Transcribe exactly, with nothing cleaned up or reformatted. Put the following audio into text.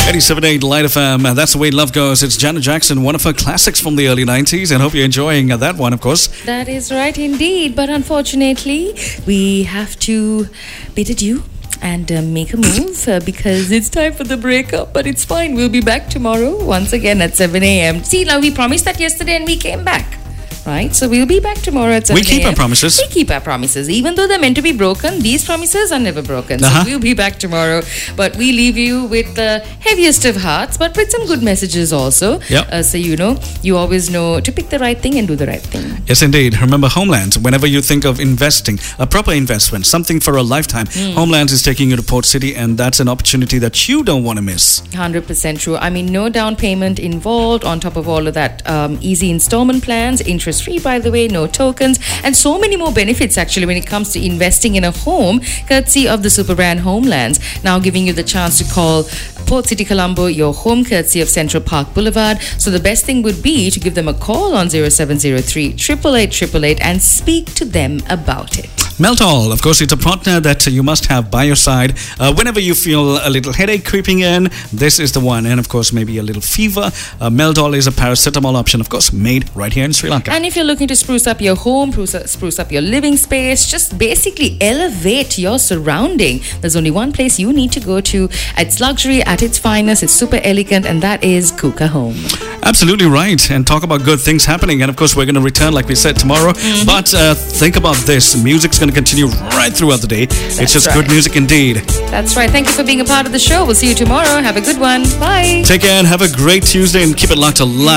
eighty-seven point eight Light F M, and that's the way love goes. It's Janet Jackson, one of her classics from the early nineties, and hope you're enjoying that one, of course. That is right indeed, but unfortunately, we have to bid adieu and uh, make a move uh, because it's time for the breakup, but it's fine. We'll be back tomorrow once again at seven a.m. See, now we promised that yesterday and we came back. Right, so we'll be back tomorrow at seven We keep our promises. We keep our promises. Even though they're meant to be broken, these promises are never broken. Uh-huh. So we'll be back tomorrow. But we leave you with the heaviest of hearts, but with some good messages also. Yep. Uh, so, you know, you always know to pick the right thing and do the right thing. Yes, indeed. Remember Homelands. Whenever you think of investing, a proper investment, something for a lifetime, mm. Homelands is taking you to Port City, and that's an opportunity that you don't want to miss. one hundred percent true. I mean, no down payment involved. On top of all of that, um, easy installment plans, interest-free, by the way, no tokens, and so many more benefits actually when it comes to investing in a home, courtesy of the super brand Homelands. Now giving you the chance to call Port City Colombo your home, courtesy of Central Park Boulevard. So the best thing would be to give them a call on zero seven zero three, eight eight eight, eight eight eight and speak to them about it. Meltol, of course, it's a partner that you must have by your side uh, whenever you feel a little headache creeping in. This is the one, and of course maybe a little fever. uh, Meltol is a paracetamol option, of course, made right here in Sri Lanka. And if you're looking to spruce up your home, spruce up, spruce up your living space, just basically elevate your surrounding, there's only one place you need to go to. It's luxury at its finest, it's super elegant, and that is Kuka Home. Absolutely right. And talk about good things happening, and of course we're going to return like we said tomorrow. Mm-hmm. But uh, think about this, music's going to continue right throughout the day. That's it's just right. good music indeed. That's right. Thank you for being a part of the show. We'll see you tomorrow. Have a good one. Bye. Take care and have a great Tuesday, and keep it locked to Live.